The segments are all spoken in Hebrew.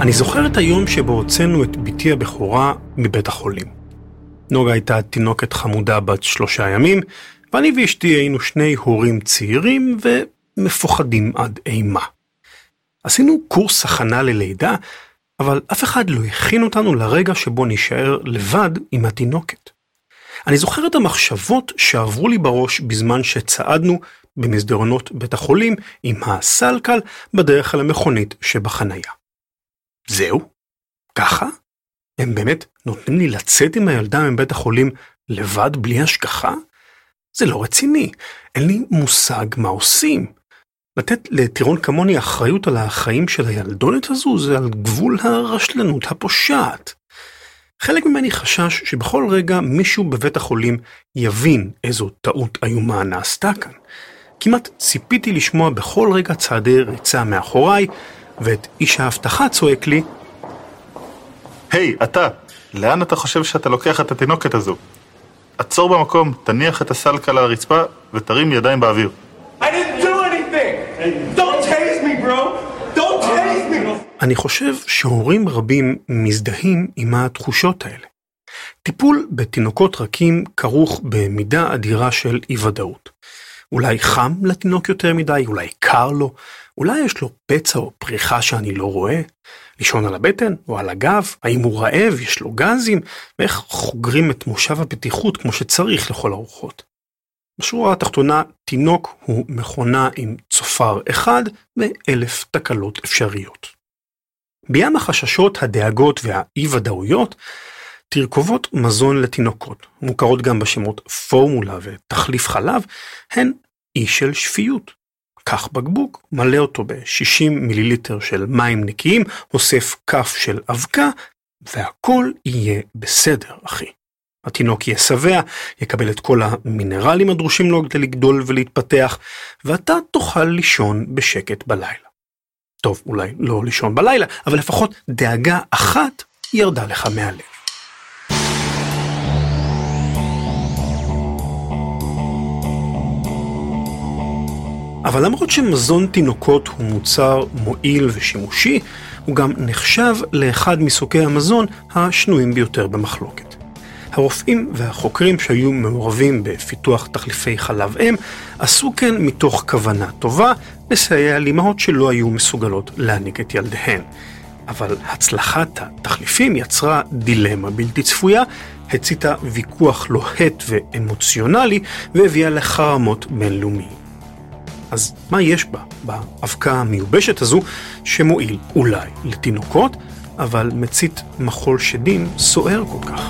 אני זוכר את היום שבו הוצאנו את ביתי הבכורה מבית החולים. נוגה הייתה תינוקת חמודה בת 3 ימים, ואני ואשתי היינו שני הורים צעירים ומפוחדים עד אימה. עשינו קורס הכנה ללידה, אבל אף אחד לא הכין אותנו לרגע שבו נשאר לבד עם התינוקת. אני זוכר את המחשבות שעברו לי בראש בזמן שצעדנו במסדרונות בית החולים עם הסלקל בדרך על המכונית שבחניה. זהו? ככה? הם באמת נותנים לי לצאת עם הילדה מבית החולים לבד בלי השגחה? זה לא רציני, אין לי מושג מה עושים. לתת לטירון כמוני אחריות על החיים של הילדונת הזו זה על גבול הרשלנות הפושעת. חלק ממני חשש שבכל רגע מישהו בבית החולים יבין איזו טעות איומה נעשתה כאן. כמעט ציפיתי לשמוע בכל רגע צעדי ריצה מאחוריי, ואת איש ההבטחה צועק לי, היי, אתה, לאן אתה חושב שאתה לוקח את התינוקת הזו? עצור במקום, תניח את הסלקל על הרצפה ותרים ידיים באוויר. I didn't do anything! Don't tase me, bro! Don't tase me! אני חושב שהורים רבים מזדהים עם התחושות האלה. טיפול בתינוקות רכים כרוך במידה אדירה של אי-ודאות. אולי חם לתינוק יותר מדי, אולי קר לו, אולי יש לו פצע או פריחה שאני לא רואה, לישון על הבטן או על הגב, האם הוא רעב, יש לו גזים, ואיך חוגרים את מושב הפתיחות כמו שצריך לכל הרוחות. בשורה התחתונה, תינוק הוא מכונה עם צופר אחד ו1,000 תקלות אפשריות. בים החששות, הדאגות והאי-ודאויות, תרכובות מזון לתינוקות, מוכרות גם בשמות פורמולה ותחליף חלב, הן אי של שפיות. קח בקבוק, מלא אותו ב-60 מיליליטר של מים נקיים, אוסף כף של אבקה, והכל יהיה בסדר, אחי. התינוק יהיה שבע, יקבל את כל המינרלים הדרושים לו כדי לגדול ולהתפתח, ואתה תוכל לישון בשקט בלילה. טוב, אולי לא לישון בלילה, אבל לפחות דאגה אחת ירדה לך מהלב. אבל למרות שמזון תינוקות הוא מוצר מועיל ושימושי, הוא גם נחשב לאחד מסוגי המזון השנויים ביותר במחלוקת. הרופאים והחוקרים שהיו מעורבים בפיתוח תחליפי חלב אם, עשו כן מתוך כוונה טובה לסייע לאימהות שלא היו מסוגלות להניק את ילדיהן. אבל הצלחת התחליפים יצרה דילמה בלתי צפויה, הציתה ויכוח לוהט ואמוציונלי והביאה לחרמות בינלאומיים. אז מה יש בה, באבקה המיובשת הזו, שמועיל אולי לתינוקות, אבל מצית מחול שדים סוער כל כך?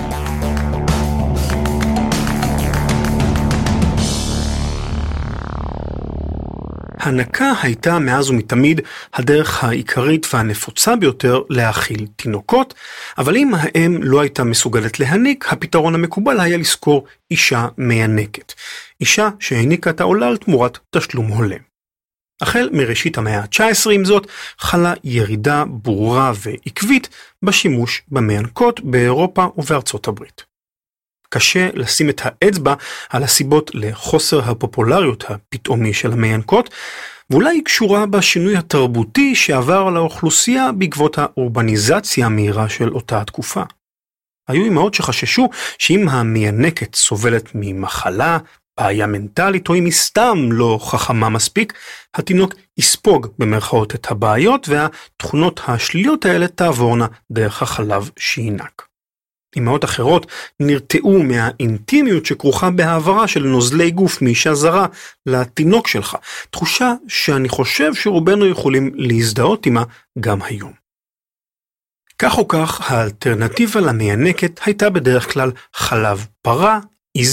הנקה הייתה מאז ומתמיד הדרך העיקרית והנפוצה ביותר להאכיל תינוקות, אבל אם האם לא הייתה מסוגלת להניק, הפתרון המקובל היה לזכור אישה מיינקת. אישה שהעניקה את העולל תמורת תשלום הולם. החל מראשית המאה ה-19 עם זאת, חלה ירידה ברורה ועקבית בשימוש במיינקות באירופה ובארצות הברית. קשה לשים את האצבע על הסיבות לחוסר הפופולריות הפתאומי של המיינקות, ואולי היא קשורה בשינוי התרבותי שעבר על האוכלוסייה בעקבות האורבניזציה המהירה של אותה התקופה. היו אמהות שחששו שאם המיינקת סובלת ממחלה, בעיה מנטלית, או אם היא סתם לא חכמה מספיק, התינוק יספוג במרכאות את הבעיות, והתכונות השליליות האלה תעבורנה דרך החלב שינק. אמהות אחרות נרתעו מהאינטימיות שכרוכה בהעברה של נוזלי גוף מאישה זרה לתינוק שלך, תחושה שאני חושב שרובנו יכולים להזדהות עמה גם היום. כך או כך, האלטרנטיבה למיינקת הייתה בדרך כלל חלב פרה,